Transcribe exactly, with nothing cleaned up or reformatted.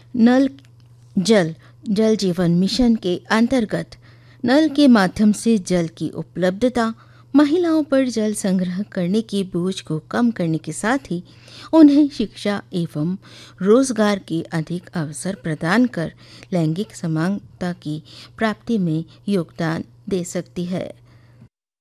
नल जल जल जीवन मिशन के अंतर्गत नल के माध्यम से जल की उपलब्धता महिलाओं पर जल संग्रह करने की बोझ को कम करने के साथ ही उन्हें शिक्षा एवं रोजगार के अधिक अवसर प्रदान कर लैंगिक समानता की प्राप्ति में योगदान दे सकती है।